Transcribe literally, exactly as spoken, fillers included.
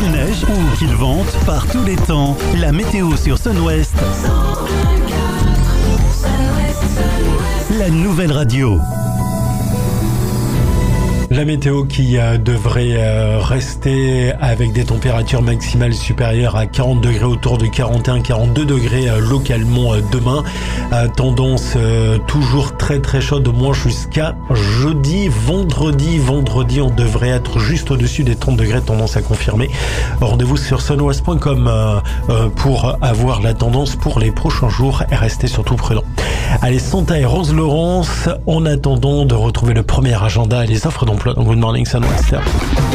Qu'il neige ou qu'il vente, par tous les temps, la météo sur Sun-Ouest. La nouvelle radio. La météo qui euh, devrait euh, rester avec des températures maximales supérieures à quarante degrés, autour de quarante et un à quarante-deux degrés euh, localement euh, demain. Euh, tendance euh, toujours très très chaude, au moins jusqu'à jeudi. Vendredi, vendredi, on devrait être juste au-dessus des trente degrés, tendance à confirmer. Rendez-vous sur sunwest point com euh, euh, pour avoir la tendance pour les prochains jours et restez surtout prudents. Allez, Santa et Rose Laurence, en attendant de retrouver le premier agenda et les offres d'emploi dans Good Morning Sun-Ouest.